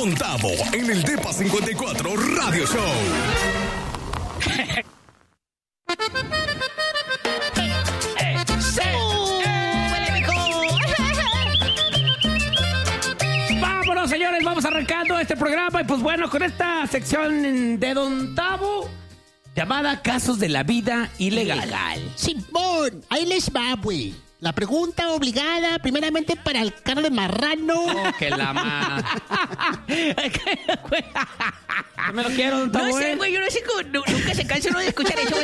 Don Tavo en el Depa 54 Radio Show. Vámonos, señores, vamos arrancando este programa. Y pues bueno, con esta sección de Don Tavo llamada Casos de la Vida Ilegal. Simón, ahí les va, güey. La pregunta obligada, primeramente para el cara de marrano. Oh, que la más. Me lo quiero, Don Tavo. No sé, güey, yo no sé cómo nunca se cansa uno de escuchar eso,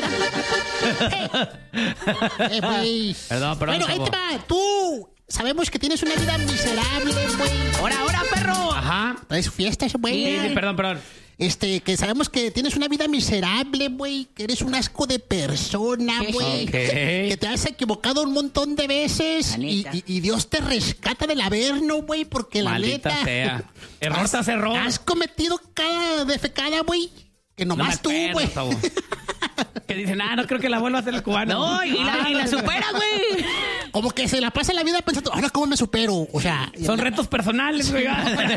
¿verdad? Güey. Perdón, Bueno, ahí te va. Tú, sabemos que tienes una vida miserable, güey. ¡Ahora, perro! Ajá. Traes fiestas, güey. Sí, perdón. Que sabemos que tienes una vida miserable, güey. Que eres un asco de persona, güey. Ok. Que te has equivocado un montón de veces. Y Dios te rescata del averno, güey. Porque la Maldita neta... sea. Error tras error. Has cometido cada defecada, güey. Que nomás tú, güey. Que dicen, no creo que la vuelva a hacer el cubano. No, y la supera, güey. Como que se la pasa la vida pensando, ahora cómo me supero. O sea... Son retos personales, güey.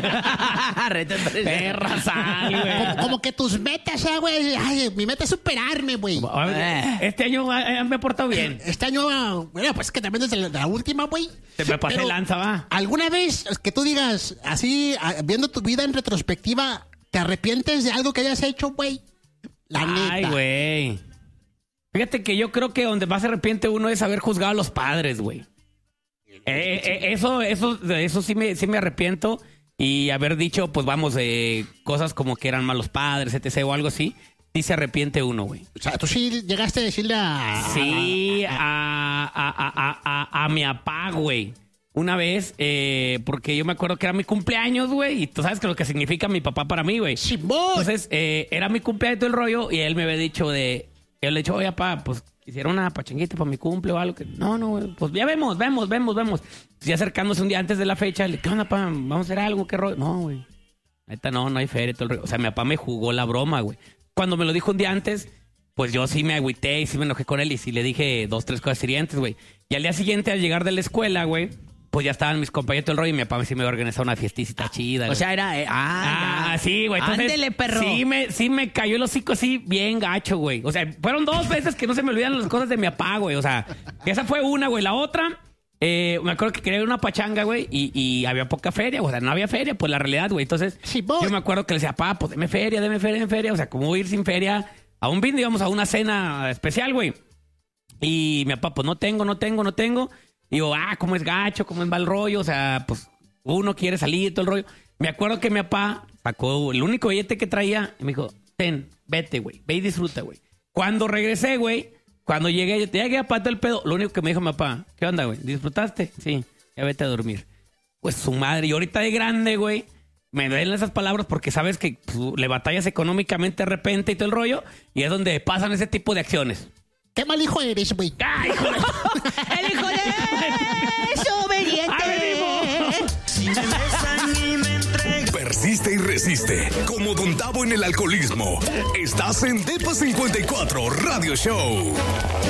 Perra sal, güey. Como que tus metas, güey. Ay, mi meta es superarme, güey. Este año me he portado bien. Este año, bueno, pues que también desde la última, güey. Se me pasé lanza, va. ¿Alguna vez que tú digas, así, viendo tu vida en retrospectiva, te arrepientes de algo que hayas hecho, güey? La neta. Ay, güey. Fíjate que yo creo que donde más se arrepiente uno es haber juzgado a los padres, güey. Eso sí me arrepiento. Y haber dicho, pues vamos, cosas como que eran malos padres, etc. o algo así. Sí se arrepiente uno, güey. O sea, tú sí llegaste a decirle a... Sí, a mi papá, güey. Una vez, porque yo me acuerdo que era mi cumpleaños, güey. Y tú sabes que lo que significa mi papá para mí, güey. Entonces, era mi cumpleaños y todo el rollo. Y él me había dicho yo le he dicho, oye, papá, pues quisiera una pachanguita para mi cumple o algo. No, güey, pues ya vemos. Y acercándose un día antes de la fecha, le dije, ¿qué onda, papá? ¿Vamos a hacer algo? ¿Qué rollo? No, güey. Ahorita no hay feria y todo el rollo. O sea, mi papá me jugó la broma, güey. Cuando me lo dijo un día antes, pues yo sí me agüité y sí me enojé con él y sí le dije 2, 3 cosas hirientes, güey. Y al día siguiente, al llegar de la escuela, güey, pues ya estaban mis compañeros todo el rollo y mi papá sí me iba a organizar una fiestecita chida, güey. O sea, era... sí, güey. Entonces, ándele, perro. Sí me cayó el hocico así bien gacho, güey. O sea, fueron 2 veces que no se me olvidan las cosas de mi papá, güey. O sea, esa fue una, güey. La otra, me acuerdo que quería ir a una pachanga, güey, y había poca feria. O sea, no había feria, pues la realidad, güey. Entonces, yo me acuerdo que le decía, papá, pues deme feria. O sea, ¿cómo voy a ir sin feria? Aún bien, íbamos a una cena especial, güey. Y mi papá, pues no tengo. Y yo, cómo es gacho, cómo es mal rollo. O sea, pues uno quiere salir y todo el rollo. Me acuerdo que mi papá sacó el único billete que traía y me dijo, vete, güey, ve y disfruta, güey. Cuando regresé, güey, cuando llegué a pato el pedo, lo único que me dijo mi papá, ¿qué onda, güey? ¿Disfrutaste? Sí, ya vete a dormir. Pues su madre, y ahorita de grande, güey, me duelen esas palabras porque sabes que le batallas económicamente de repente y todo el rollo, y es donde pasan ese tipo de acciones. ¿Qué mal hijo eres, güey? ¡Ay, hijo de... ¡El hijo de desobediente! Si me besan y me entregan. Persiste y resiste. Como Don Tavo en el alcoholismo. Estás en Depa 54 Radio Show.